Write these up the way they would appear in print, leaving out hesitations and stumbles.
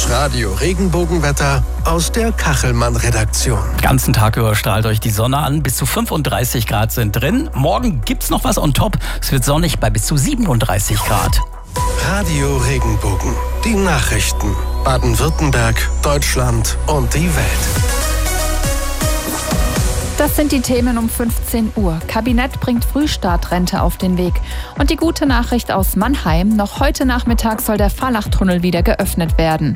Das Radio-Regenbogenwetter aus der Kachelmann-Redaktion. Den ganzen Tag über strahlt euch die Sonne an. Bis zu 35 Grad sind drin. Morgen gibt's noch was on top. Es wird sonnig bei bis zu 37 Grad. Radio-Regenbogen. Die Nachrichten. Baden-Württemberg, Deutschland und die Welt. Das sind die Themen um 15 Uhr. Kabinett bringt Frühstartrente auf den Weg. Und die gute Nachricht aus Mannheim: Noch heute Nachmittag soll der Fahrlachtunnel wieder geöffnet werden.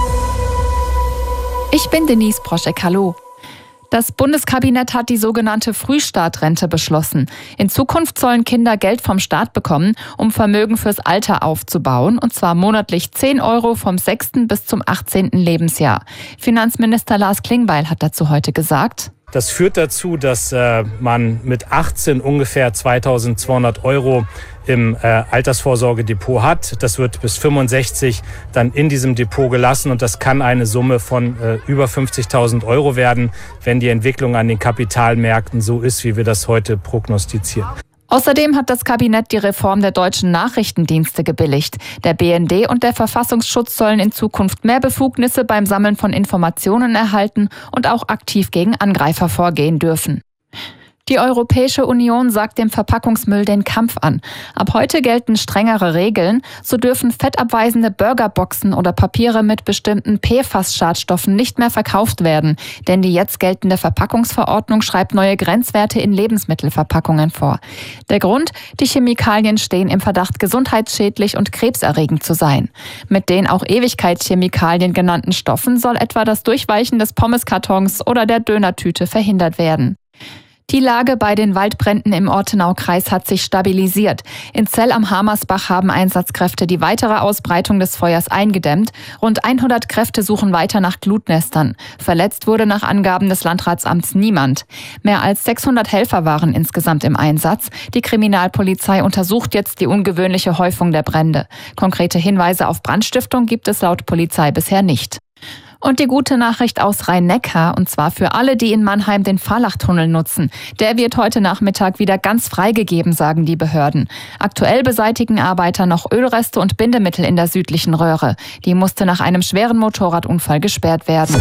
Ich bin Denise Proschek, hallo. Das Bundeskabinett hat die sogenannte Frühstartrente beschlossen. In Zukunft sollen Kinder Geld vom Staat bekommen, um Vermögen fürs Alter aufzubauen, und zwar monatlich 10 € vom 6. bis zum 18. Lebensjahr. Finanzminister Lars Klingbeil hat dazu heute gesagt: Das führt dazu, dass man mit 18 ungefähr 2.200 € im Altersvorsorgedepot hat. Das wird bis 65 dann in diesem Depot gelassen und das kann eine Summe von über 50.000 € werden, wenn die Entwicklung an den Kapitalmärkten so ist, wie wir das heute prognostizieren. Außerdem hat das Kabinett die Reform der deutschen Nachrichtendienste gebilligt. Der BND und der Verfassungsschutz sollen in Zukunft mehr Befugnisse beim Sammeln von Informationen erhalten und auch aktiv gegen Angreifer vorgehen dürfen. Die Europäische Union sagt dem Verpackungsmüll den Kampf an. Ab heute gelten strengere Regeln. So dürfen fettabweisende Burgerboxen oder Papiere mit bestimmten PFAS-Schadstoffen nicht mehr verkauft werden. Denn die jetzt geltende Verpackungsverordnung schreibt neue Grenzwerte in Lebensmittelverpackungen vor. Der Grund: Die Chemikalien stehen im Verdacht, gesundheitsschädlich und krebserregend zu sein. Mit den auch Ewigkeitschemikalien genannten Stoffen soll etwa das Durchweichen des Pommeskartons oder der Dönertüte verhindert werden. Die Lage bei den Waldbränden im Ortenaukreis hat sich stabilisiert. In Zell am Hamersbach haben Einsatzkräfte die weitere Ausbreitung des Feuers eingedämmt. Rund 100 Kräfte suchen weiter nach Glutnestern. Verletzt wurde nach Angaben des Landratsamts niemand. Mehr als 600 Helfer waren insgesamt im Einsatz. Die Kriminalpolizei untersucht jetzt die ungewöhnliche Häufung der Brände. Konkrete Hinweise auf Brandstiftung gibt es laut Polizei bisher nicht. Und die gute Nachricht aus Rhein-Neckar, und zwar für alle, die in Mannheim den Fahrlachtunnel nutzen. Der wird heute Nachmittag wieder ganz freigegeben, sagen die Behörden. Aktuell beseitigen Arbeiter noch Ölreste und Bindemittel in der südlichen Röhre. Die musste nach einem schweren Motorradunfall gesperrt werden.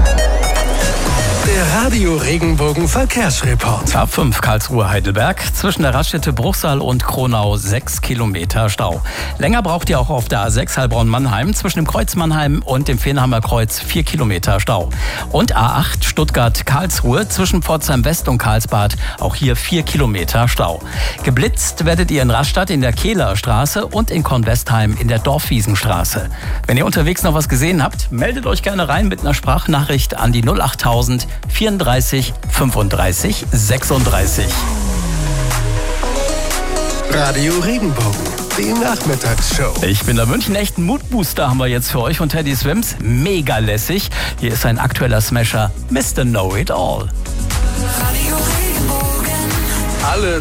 Der Radio-Regenbogen Verkehrsreport. A5 Karlsruhe-Heidelberg. Zwischen der Raststätte Bruchsal und Kronau 6 Kilometer Stau. Länger braucht ihr auch auf der A6 Heilbronn-Mannheim. Zwischen dem Kreuz Mannheim und dem Feenheimer Kreuz 4 Kilometer Stau. Und A8 Stuttgart-Karlsruhe zwischen Pforzheim West und Karlsbad. Auch hier 4 Kilometer Stau. Geblitzt werdet ihr in Rastatt in der Kehler Straße und in Kornwestheim in der Dorfwiesenstraße. Wenn ihr unterwegs noch was gesehen habt, meldet euch gerne rein mit einer Sprachnachricht an die 08000 34 35 36. Radio Regenbogen, die Nachmittagsshow. Ich bin der München echten Moodbooster haben wir jetzt für euch von Teddy Swims. Mega lässig. Hier ist ein aktueller Smasher, Mr. Know It All. Radio Regenbogen. Alle